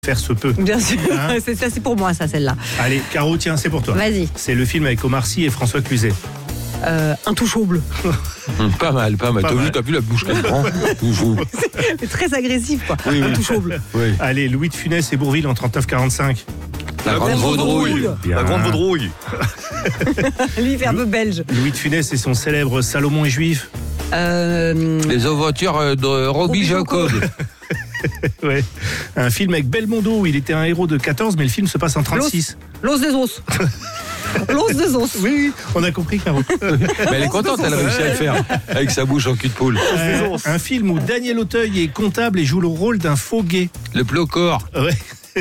Faire se peut. Bien sûr, Hein c'est pour moi ça, celle-là. Allez, Caro, tiens, c'est pour toi. Vas-y. C'est le film avec Omar Sy et François Cluzet. Intouchable. Pas mal. T'as vu la bouche qu'elle prend? C'est très agressif, quoi. Oui. Intouchable. Oui. Allez, Louis de Funès et Bourvil en 39-45. La grande vaudrouille. Bien. La grande vaudrouille. Lui, il fait un peu belge. Louis de Funès et son célèbre Salomon est juif. Les aventures de Roby Jacob. Ouais. Un film avec Belmondo où il était un héros de 14, mais le film se passe en 36. L'os des os. L'os des os. Oui, on a compris, Caro. Mais elle est contente, elle a réussi à le faire avec sa bouche en cul de poule. Un film où Daniel Auteuil est comptable et joue le rôle d'un faux gay. Le Plocor. Ouais.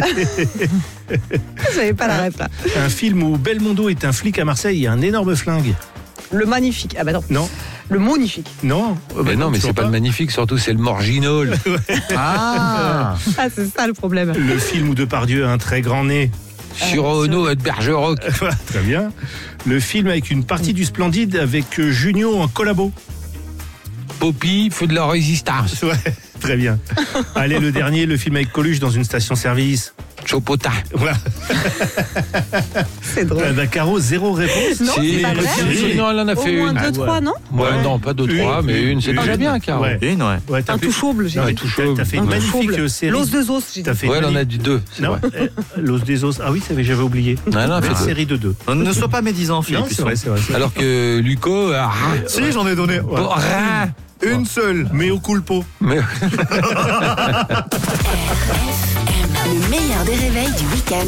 J'avais pas la ref là. Un film où Belmondo est un flic à Marseille et un énorme flingue. Le magnifique. Ah bah non. Non, Le magnifique. non. Mais non, mais c'est pas le magnifique, surtout c'est le Morginol. Ah. Ah, c'est ça le problème. Le film où Depardieu a un très grand nez. Sur Ono et de Bergerac. Très bien. Le film avec une partie du Splendide avec Junio en collabo. Poppy, feu de la résistance. Ouais, très bien. Allez, le dernier, le film avec Coluche dans une station-service. Chopotin. Voilà. C'est drôle. Caro, zéro réponse. Non, c'est pas vrai. Non, elle en a Au fait moins une. 2, 3, non? Ouais, non, pas 2, 3, mais une, c'est déjà bien, Caro. Ouais. Une, ouais. Ouais, t'as fait- Intouchable, j'ai Ouais, dit. Intouchable. T'as fait une Intouchable. magnifique série. L'os des os, j'ai dit. T'as fait Ouais, une elle en a magnifique- dit 2. Non, l'os des os. Ah oui, j'avais oublié. Non, non, Une fait 2. série de 2. Ne sois pas médisant, Philippe. Non, c'est vrai, c'est vrai. Alors que Luco, Si, j'en ai donné. Ouais. rien. Une seule. Mais au culpo. Mais Le meilleur des réveils du week-end.